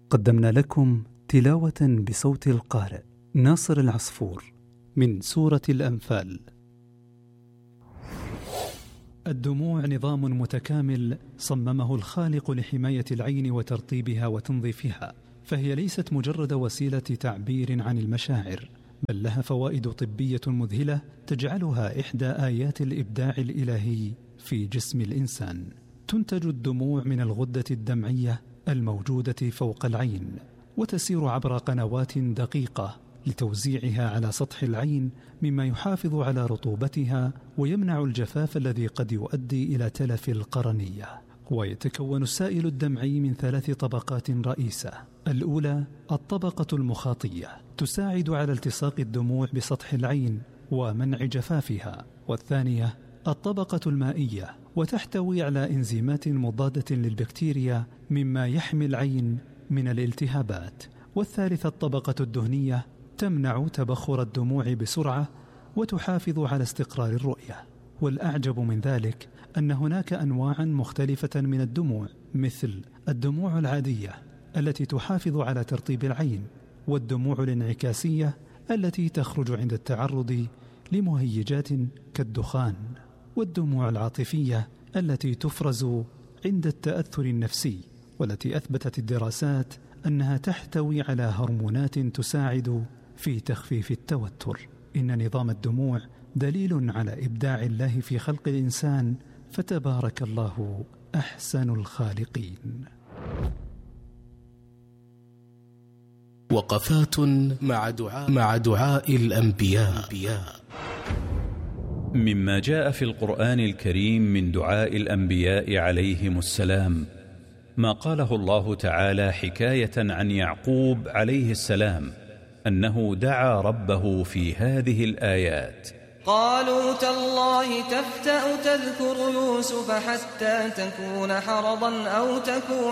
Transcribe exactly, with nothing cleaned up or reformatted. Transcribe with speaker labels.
Speaker 1: قدمنا لكم تلاوة بصوت القارئ ناصر العصفور من سورة الأنفال. الدموع نظام متكامل صممه الخالق لحماية العين وترطيبها وتنظيفها، فهي ليست مجرد وسيلة تعبير عن المشاعر، بل لها فوائد طبية مذهلة تجعلها إحدى آيات الإبداع الإلهي في جسم الإنسان. تنتج الدموع من الغدة الدمعية الموجودة فوق العين، وتسير عبر قنوات دقيقة لتوزيعها على سطح العين، مما يحافظ على رطوبتها ويمنع الجفاف الذي قد يؤدي إلى تلف القرنية. ويتكون السائل الدمعي من ثلاث طبقات رئيسة. الأولى الطبقة المخاطية، تساعد على التصاق الدموع بسطح العين ومنع جفافها. والثانية الطبقة المائية، وتحتوي على إنزيمات مضادة للبكتيريا مما يحمي العين من الالتهابات. والثالثة الطبقة الدهنية، تمنع تبخر الدموع بسرعة وتحافظ على استقرار الرؤية. والأعجب من ذلك أن هناك أنواعا مختلفة من الدموع، مثل الدموع العادية التي تحافظ على ترطيب العين، والدموع الانعكاسية التي تخرج عند التعرض لمهيجات كالدخان، والدموع العاطفية التي تفرز عند التأثر النفسي، والتي أثبتت الدراسات أنها تحتوي على هرمونات تساعد في تخفيف التوتر. إن نظام الدموع دليل على إبداع الله في خلق الإنسان، فتبارك الله أحسن الخالقين.
Speaker 2: وقفات مع دعاء, مع دعاء الأنبياء.
Speaker 3: مما جاء في القرآن الكريم من دعاء الأنبياء عليهم السلام ما قاله الله تعالى حكاية عن يعقوب عليه السلام أنه دعا ربه في هذه الآيات:
Speaker 4: قالوا تالله تفتأ تذكر يوسف حتى تكون حرضا أو تكون